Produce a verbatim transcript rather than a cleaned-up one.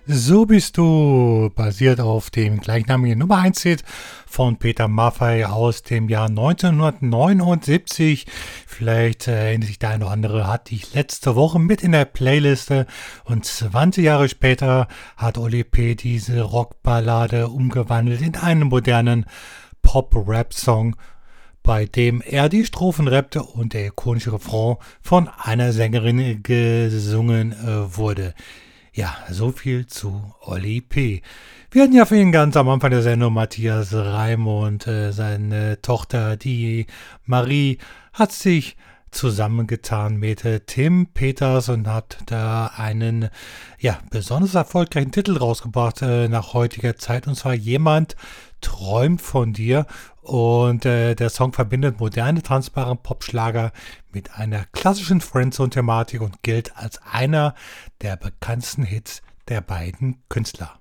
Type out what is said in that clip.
So bist du, basiert auf dem gleichnamigen Nummer eins Hit von Peter Maffay aus dem Jahr neunzehnhundertneunundsiebzig. Vielleicht äh, erinnert sich der eine oder andere, hatte ich letzte Woche mit in der Playliste und zwanzig Jahre später hat Oli P. diese Rockballade umgewandelt in einen modernen Pop-Rap-Song, bei dem er die Strophen rappte und der ikonische Refrain von einer Sängerin gesungen äh, wurde. Ja, so viel zu Oli P. Wir hatten ja für ihn ganz am Anfang der Sendung Matthias Reim und äh, seine Tochter, die Marie, hat sich zusammengetan mit äh, Tim Peters und hat da einen ja, besonders erfolgreichen Titel rausgebracht äh, nach heutiger Zeit, und zwar Jemand träumt von dir. Und äh, der Song verbindet moderne, tanzbaren Popschlager mit einer klassischen Friendzone-Thematik und gilt als einer der bekanntesten Hits der beiden Künstler.